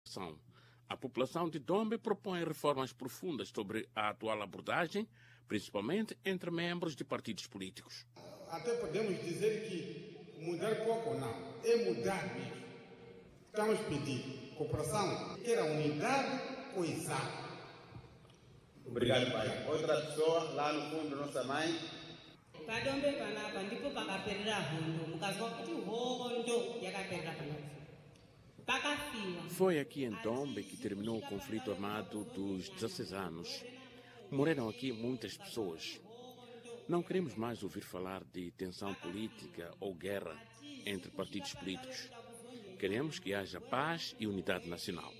A população de Dombe propõe reformas profundas sobre a atual abordagem, principalmente entre membros de partidos políticos. Até podemos dizer que mudar pouco não, é mudar mesmo. Estamos pedindo cooperação, que era unidade, coesão. Obrigado, pai. Outra pessoa, lá no fundo, nossa mãe. Padombe panapa ndipo pakaperera hondo mukazwa kuti hondo yakaperera panapa. Foi aqui em Dombe que terminou o conflito armado dos 16 anos. Morreram aqui muitas pessoas. Não queremos mais ouvir falar de tensão política ou guerra entre partidos políticos. Queremos que haja paz e unidade nacional.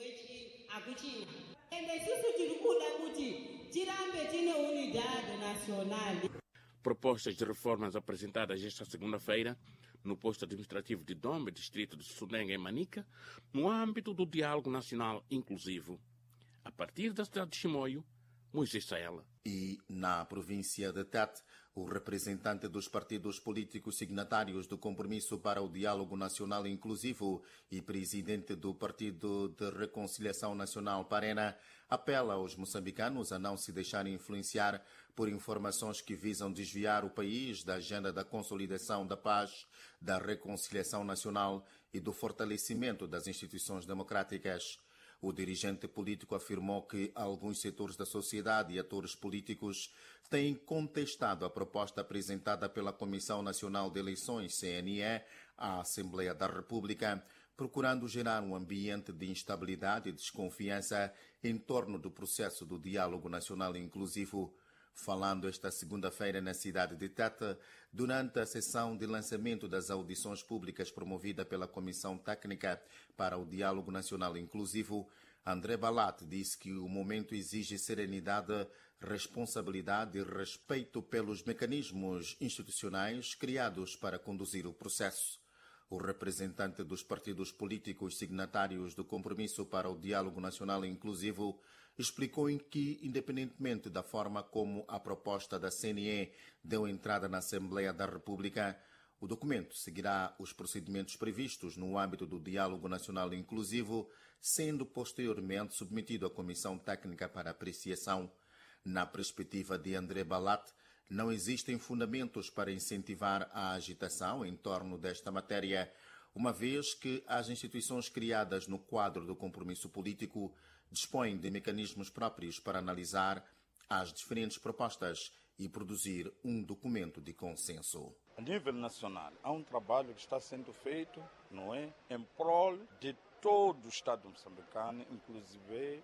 Propostas de reformas apresentadas esta segunda-feira no posto administrativo de Dombe, distrito de Sunenga, em Manica, no âmbito do diálogo nacional inclusivo. A partir da cidade de Chimoio, Moisés Saela. E, na província de Tete, o representante dos partidos políticos signatários do Compromisso para o Diálogo Nacional Inclusivo e presidente do Partido de Reconciliação Nacional, Parena, apela aos moçambicanos a não se deixarem influenciar por informações que visam desviar o país da agenda da consolidação da paz, da reconciliação nacional e do fortalecimento das instituições democráticas. O dirigente político afirmou que alguns setores da sociedade e atores políticos têm contestado a proposta apresentada pela Comissão Nacional de Eleições, CNE, à Assembleia da República, procurando gerar um ambiente de instabilidade e desconfiança em torno do processo do diálogo nacional inclusivo. Falando esta segunda-feira na cidade de Tete, durante a sessão de lançamento das audições públicas promovida pela Comissão Técnica para o Diálogo Nacional Inclusivo, André Balat disse que o momento exige serenidade, responsabilidade e respeito pelos mecanismos institucionais criados para conduzir o processo. O representante dos partidos políticos signatários do Compromisso para o Diálogo Nacional Inclusivo explicou em que, independentemente da forma como a proposta da CNE deu entrada na Assembleia da República, o documento seguirá os procedimentos previstos no âmbito do Diálogo Nacional Inclusivo, sendo posteriormente submetido à Comissão Técnica para apreciação. Na perspectiva de André Balat, não existem fundamentos para incentivar a agitação em torno desta matéria, uma vez que as instituições criadas no quadro do compromisso político dispõem de mecanismos próprios para analisar as diferentes propostas e produzir um documento de consenso. A nível nacional, há um trabalho que está sendo feito, não é, em prol de todo o Estado moçambicano, inclusive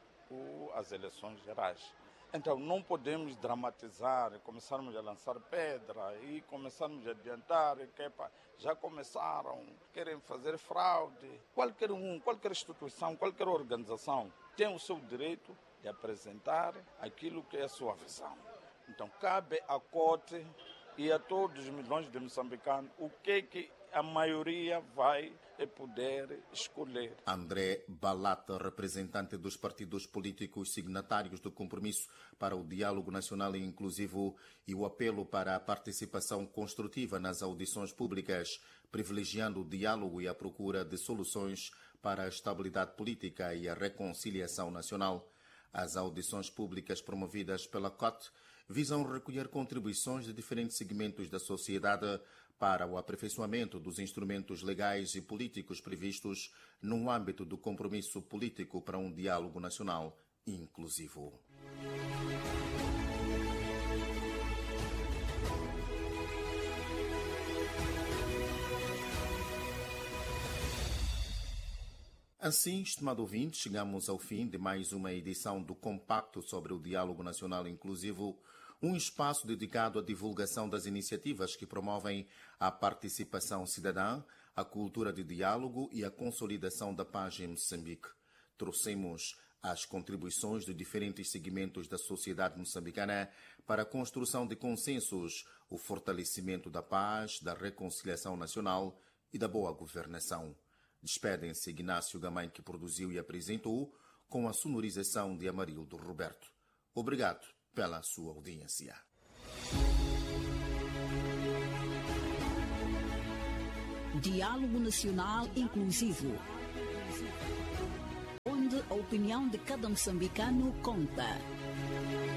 as eleições gerais. Então, não podemos dramatizar, começarmos a lançar pedra e começarmos a adiantar que já começaram, querem fazer fraude. Qualquer instituição, qualquer organização tem o seu direito de apresentar aquilo que é a sua visão. Então, cabe à corte e a todos os milhões de moçambicanos o que a maioria vai poder escolher. André Balata, representante dos partidos políticos signatários do Compromisso para o Diálogo Nacional e Inclusivo e o apelo para a participação construtiva nas audições públicas, privilegiando o diálogo e a procura de soluções para a estabilidade política e a reconciliação nacional. As audições públicas promovidas pela COT visam recolher contribuições de diferentes segmentos da sociedade para o aperfeiçoamento dos instrumentos legais e políticos previstos no âmbito do compromisso político para um diálogo nacional inclusivo. Assim, estimado ouvinte, chegamos ao fim de mais uma edição do Compacto sobre o Diálogo Nacional Inclusivo, um espaço dedicado à divulgação das iniciativas que promovem a participação cidadã, a cultura de diálogo e a consolidação da paz em Moçambique. Trouxemos as contribuições de diferentes segmentos da sociedade moçambicana para a construção de consensos, o fortalecimento da paz, da reconciliação nacional e da boa governação. Despedem-se Ignácio Gamay, que produziu e apresentou, com a sonorização de Amarildo Roberto. Obrigado pela sua audiência. Diálogo Nacional Inclusivo. opinião de cada moçambicano conta.